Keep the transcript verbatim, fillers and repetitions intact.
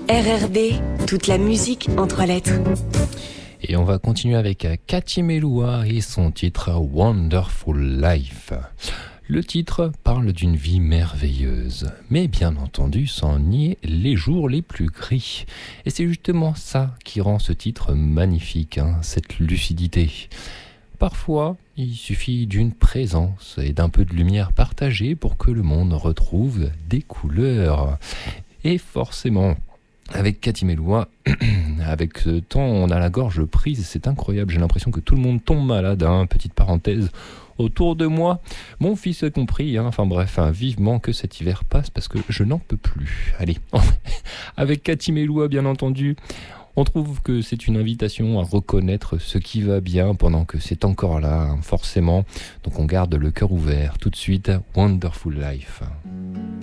R R B, toute la musique en trois lettres. Et on va continuer avec Cathy Melua et son titre Wonderful Life. Le titre parle d'une vie merveilleuse, mais bien entendu sans nier les jours les plus gris. Et c'est justement ça qui rend ce titre magnifique, hein, cette lucidité. Parfois, il suffit d'une présence et d'un peu de lumière partagée pour que le monde retrouve des couleurs. Et forcément, avec Cathy Melua, avec ce temps, on a la gorge prise, c'est incroyable, j'ai l'impression que tout le monde tombe malade, hein, petite parenthèse. Autour de moi, mon fils a compris, hein, enfin bref, hein, vivement que cet hiver passe parce que je n'en peux plus. Allez, avec Cathy Melua bien entendu, on trouve que c'est une invitation à reconnaître ce qui va bien pendant que c'est encore là, hein, forcément. Donc on garde le cœur ouvert. Tout de suite, Wonderful Life.